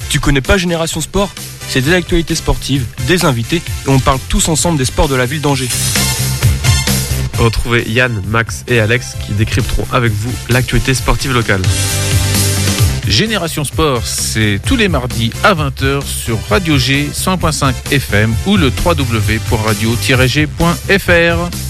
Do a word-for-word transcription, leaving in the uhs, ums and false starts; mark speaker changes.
Speaker 1: Tu connais pas Génération Sport ? C'est des actualités sportives, des invités et on parle tous ensemble des sports de la ville d'Angers.
Speaker 2: Retrouvez Yann, Max et Alex qui décrypteront avec vous l'actualité sportive locale.
Speaker 3: Génération Sport, c'est tous les mardis à vingt heures sur Radio G cent point cinq F M ou le w w w point radio tiret g point f r.